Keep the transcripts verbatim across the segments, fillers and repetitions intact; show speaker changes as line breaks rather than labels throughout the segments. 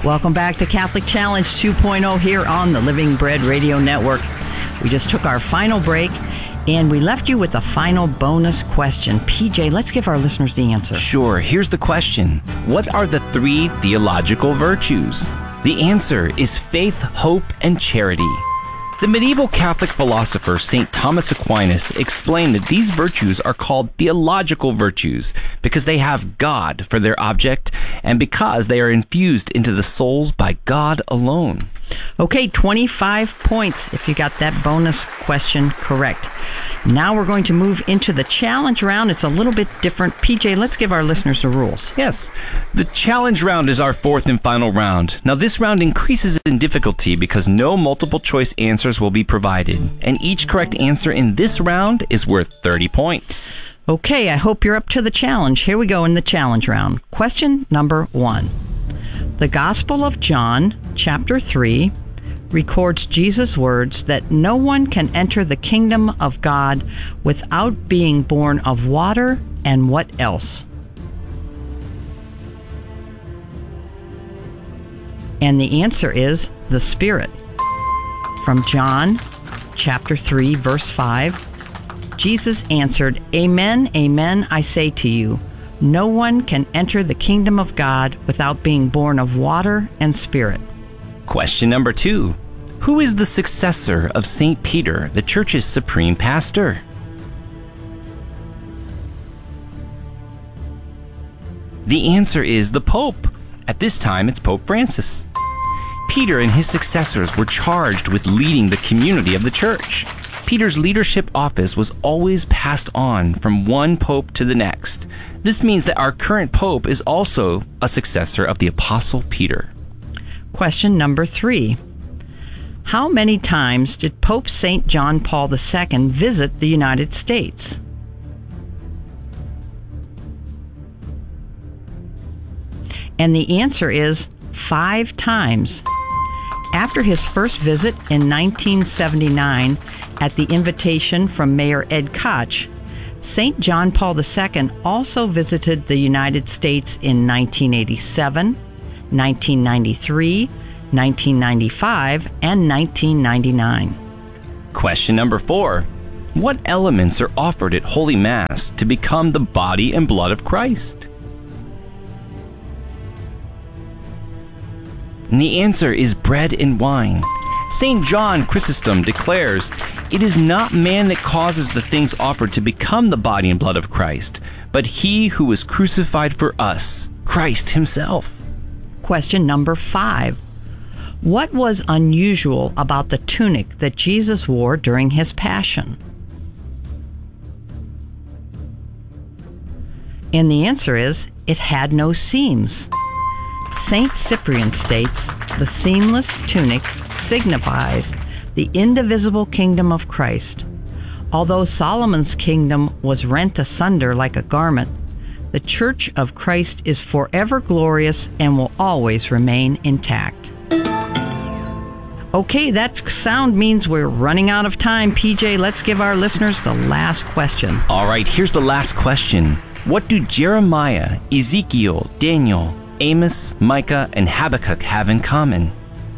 Welcome back to Catholic Challenge two point oh here on the Living Bread Radio Network. We just took our final break, and we left you with a final bonus question. P J, let's give our listeners the answer.
Sure. Here's the question. What are the three theological virtues? The answer is faith, hope, and charity. The medieval Catholic philosopher Saint Thomas Aquinas explained that these virtues are called theological virtues because they have God for their object and because they are infused into the souls by God alone.
Okay, twenty-five points if you got that bonus question correct. Now we're going to move into the challenge round. It's a little bit different. P J, let's give our listeners the rules.
Yes. The challenge round is our fourth and final round. Now, this round increases in difficulty because no multiple choice answers will be provided, and each correct answer in this round is worth thirty points.
Okay, I hope you're up to the challenge. Here we go in the challenge round. Question number one. The Gospel of John, chapter three, records Jesus' words that no one can enter the kingdom of God without being born of water and what else? And the answer is the Spirit. From John, chapter three, verse five, Jesus answered, Amen, amen, I say to you, no one can enter the kingdom of God without being born of water and Spirit.
Question number two. Who is the successor of Saint Peter, the church's supreme pastor? The answer is the Pope. At this time, it's Pope Francis. Peter and his successors were charged with leading the community of the church. Peter's leadership office was always passed on from one pope to the next. This means that our current pope is also a successor of the Apostle Peter.
Question number three. How many times did Pope Saint John Paul the Second visit the United States? And the answer is five times. After his first visit in nineteen seventy-nine, at the invitation from Mayor Ed Koch, Saint John Paul the Second also visited the United States in nineteen eighty-seven, nineteen ninety-three, nineteen ninety-five, and nineteen ninety-nine.
Question number four. What elements are offered at Holy Mass to become the body and blood of Christ? And the answer is bread and wine. Saint John Chrysostom declares, It is not man that causes the things offered to become the body and blood of Christ, but he who was crucified for us, Christ himself.
Question number five. What was unusual about the tunic that Jesus wore during his passion? And the answer is, it had no seams. Saint Cyprian states, the seamless tunic signifies the indivisible kingdom of Christ. Although Solomon's kingdom was rent asunder like a garment, the Church of Christ is forever glorious and will always remain intact. Okay, that sound means we're running out of time. P J, let's give our listeners the last question.
All right, here's the last question. What do Jeremiah, Ezekiel, Daniel, Amos, Micah, and Habakkuk have in common?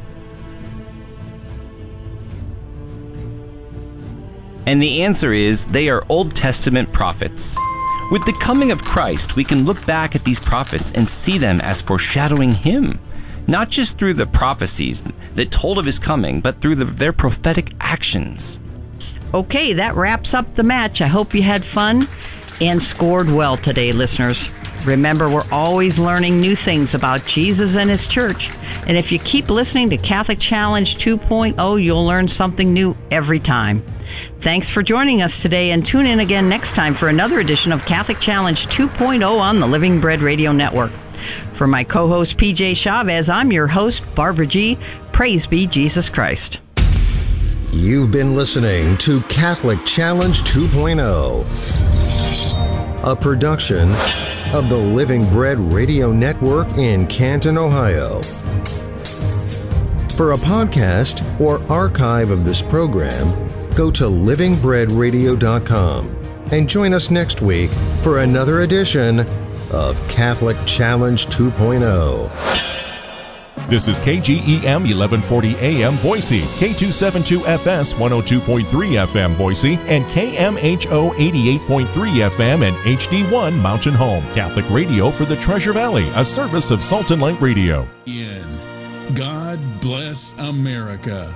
And the answer is they are Old Testament prophets. With the coming of Christ, we can look back at these prophets and see them as foreshadowing him, not just through the prophecies that told of his coming, but through the, their prophetic actions.
Okay, that wraps up the match. I hope you had fun and scored well today, listeners. Remember, we're always learning new things about Jesus and his church. And if you keep listening to Catholic Challenge two point oh, you'll learn something new every time. Thanks for joining us today, and tune in again next time for another edition of Catholic Challenge two point oh on the Living Bread Radio Network. For my co-host P J Chavez, I'm your host, Barbara G. Praise be Jesus Christ.
You've been listening to Catholic Challenge two point oh, a production of the Living Bread Radio Network in Canton, Ohio. For a podcast or archive of this program, go to living bread radio dot com and join us next week for another edition of Catholic Challenge two point oh.
This is K G E M eleven forty A M Boise, K two seventy-two F S one oh two point three F M Boise, and K M H O eighty-eight point three F M and H D one Mountain Home. Catholic radio for the Treasure Valley, a service of Salt and Light Radio.
In God Bless America.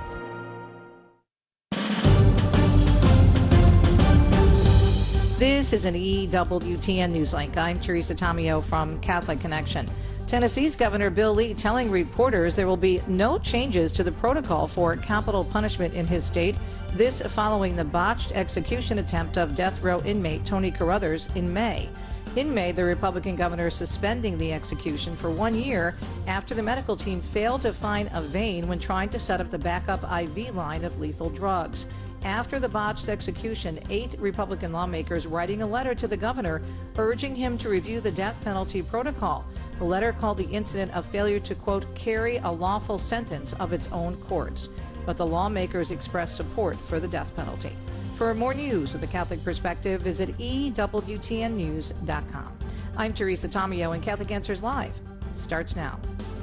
This is an E W T N Newslink. I'm Teresa Tomeo from Catholic Connection. Tennessee's Governor Bill Lee telling reporters there will be no changes to the protocol for capital punishment in his state. This following the botched execution attempt of death row inmate Tony Carruthers in May. In May, the Republican governor suspending the execution for one year after the medical team failed to find a vein when trying to set up the backup I V line of lethal drugs. After the botched execution, eight Republican lawmakers writing a letter to the governor urging him to review the death penalty protocol. The letter called the incident a failure to, quote, carry a lawful sentence of its own courts. But the lawmakers expressed support for the death penalty. For more news with the Catholic perspective, visit E W T N news dot com. I'm Teresa Tomeo, and Catholic Answers Live starts now.